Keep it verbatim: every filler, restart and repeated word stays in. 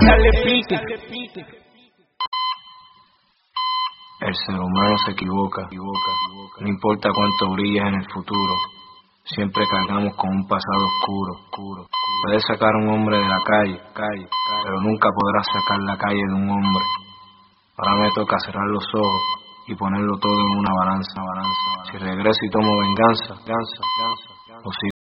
dale pique. El ser humano se equivoca, equivoca, no importa cuánto brilles en el futuro, siempre cargamos con un pasado oscuro, oscuro. Puedes sacar a un hombre de la calle, calle, pero nunca podrás sacar la calle de un hombre. Ahora me toca cerrar los ojos y ponerlo todo en una balanza, balanza, balanza. Si regreso y tomo venganza, venganza, venganza, o si